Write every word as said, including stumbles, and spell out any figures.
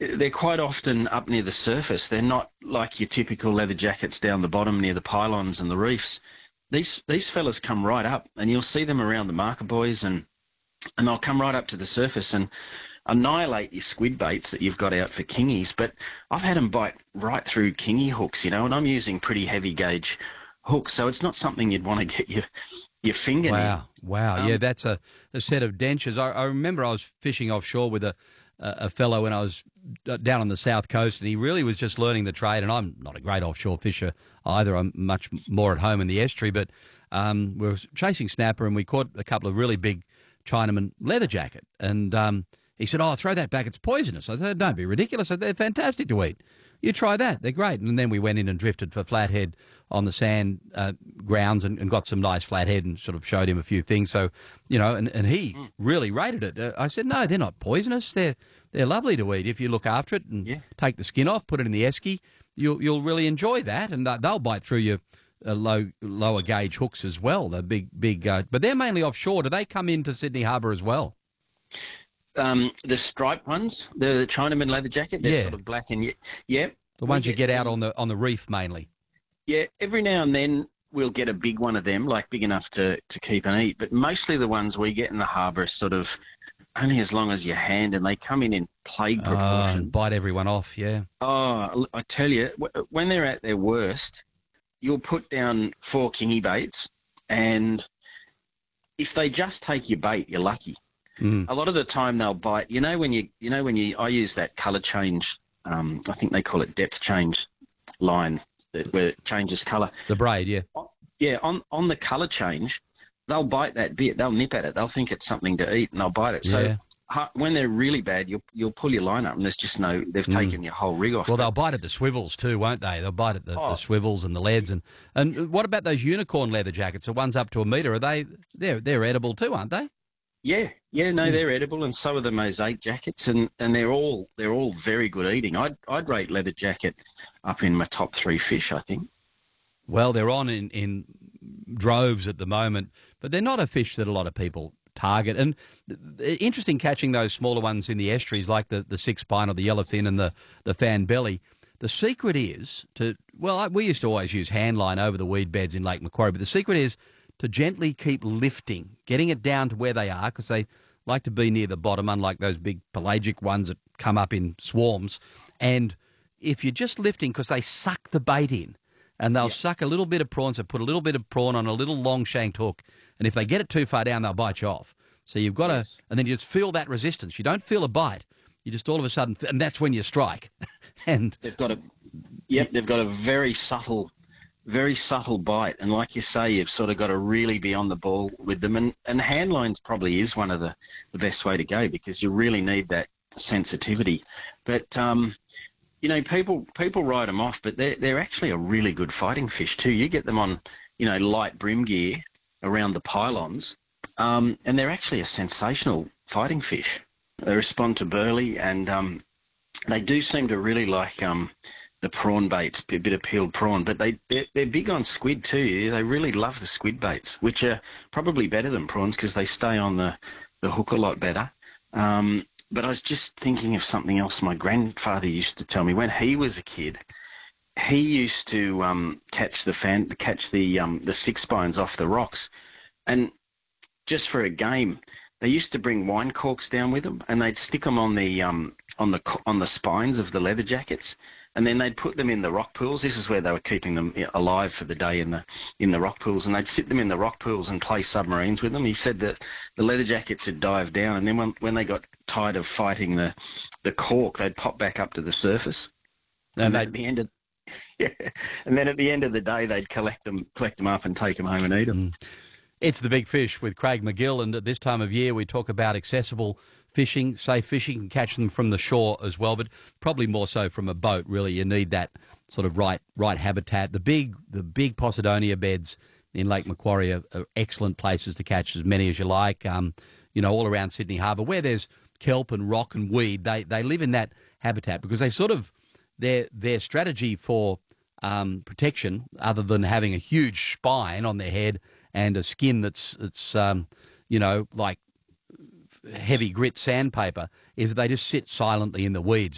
they're quite often up near the surface. They're not like your typical leather jackets down the bottom near the pylons and the reefs. These these fellas come right up, and you'll see them around the marker buoys, and and they'll come right up to the surface and annihilate your squid baits that you've got out for kingies. But I've had them bite right through kingy hooks, you know, and I'm using pretty heavy gauge hooks, so it's not something you'd want to get your your finger near. Wow, wow, Um, yeah, that's a, a set of dentures. I, I remember I was fishing offshore with a a fellow when I was down on the south coast, and he really was just learning the trade. And I'm not a great offshore fisher either. I'm much more at home in the estuary. But um, we were chasing snapper, and we caught a couple of really big Chinaman leather jacket. And um, he said, "Oh, throw that back. It's poisonous." I said, "Don't be ridiculous. I said, they're fantastic to eat. You try that. They're great." And then we went in and drifted for flathead on the sand uh, grounds and, and got some nice flathead and sort of showed him a few things. So, you know, and, and he mm. really rated it. Uh, I said, "No, they're not poisonous. They're they're lovely to eat. If you look after it and yeah. take the skin off, put it in the esky, you'll you'll really enjoy that. And they'll bite through your uh, low lower gauge hooks as well. The big big, uh, but they're mainly offshore. Do they come into Sydney Harbour as well?" Um, the striped ones, the Chinaman leather jacket, they're Yeah. sort of black and ye- yeah. The ones We you get out on the on the reef mainly. Yeah, every now and then we'll get a big one of them, like big enough to, to keep and eat. But mostly the ones we get in the harbour are sort of only as long as your hand, and they come in in plague Uh, proportions. and bite everyone off, yeah. Oh, I tell you, w- when they're at their worst, you'll put down four kingy baits, and if they just take your bait, you're lucky. Mm. A lot of the time they'll bite. You know when you, you know when you, I use that colour change. Um, I think they call it depth change line, that, where it changes colour. The braid, yeah. Yeah, on on the colour change, they'll bite that bit. They'll nip at it. They'll think it's something to eat, and they'll bite it. Yeah. So ha- when they're really bad, you'll you'll pull your line up, and there's just no. They've Mm. taken your whole rig off. Well, they'll bite at the swivels too, won't they? They'll bite at the, Oh. the swivels and the leads. And, and what about those unicorn leather jackets? The ones up to a metre, are they? They're they're edible too, aren't they? Yeah, yeah, no, Mm. they're edible, and so are the mosaic jackets, and, and they're all they're all very good eating. I'd I'd rate leather jacket up in my top three fish, I think. Well, they're on in, in droves at the moment, but they're not a fish that a lot of people target. And th- th- interesting catching those smaller ones in the estuaries, like the, the six pine or the yellowfin and the, the fan belly. The secret is to, well, I, we used to always use handline over the weed beds in Lake Macquarie, but the secret is to gently keep lifting, getting it down to where they are, because they like to be near the bottom, unlike those big pelagic ones that come up in swarms. And if you're just lifting, because they suck the bait in, and they'll Yeah. suck a little bit of prawn, so put a little bit of prawn on a little long shanked hook, and if they get it too far down, they'll bite you off. So you've got Yes. to, and then you just feel that resistance. You don't feel a bite. You just all of a sudden, and that's when you strike. and They've got a, yep, they've got a very subtle, very subtle bite, and like you say, you've sort of got to really be on the ball with them. And and handlines probably is one of the, the best way to go, because you really need that sensitivity. But um, you know, people people write them off, but they're they're actually a really good fighting fish too. You get them on, you know, light brim gear around the pylons, um, and they're actually a sensational fighting fish. They respond to burley, and um, they do seem to really like um, the prawn baits, a bit of peeled prawn. But they they're, they're big on squid too. They really love the squid baits, which are probably better than prawns because they stay on the, the hook a lot better. Um, but I was just thinking of something else my grandfather used to tell me when he was a kid. He used to um, catch the fan, catch the um, the six spines off the rocks, and just for a game, they used to bring wine corks down with them, and they'd stick them on the um, on the on the spines of the leather jackets, and then they'd put them in the rock pools. This is where they were keeping them alive for the day in the in the rock pools, and they'd sit them in the rock pools and play submarines with them. He said that the leather jackets would dive down, and then when when they got tired of fighting the the cork, they'd pop back up to the surface, and, and at the end of yeah, and then at the end of the day, they'd collect them collect them up and take them home and eat them. Mm. It's The Big Fish with Craig McGill, and at this time of year we talk about accessible fishing, safe fishing, and catch them from the shore as well, but probably more so from a boat, really. You need that sort of right right habitat. The big the big Posidonia beds in Lake Macquarie are, are excellent places to catch as many as you like, um, you know, all around Sydney Harbour. Where there's kelp and rock and weed, they, they live in that habitat because they sort of, their, their strategy for um, protection, other than having a huge spine on their head and a skin that's, it's, um, you know, like heavy grit sandpaper, is they just sit silently in the weeds.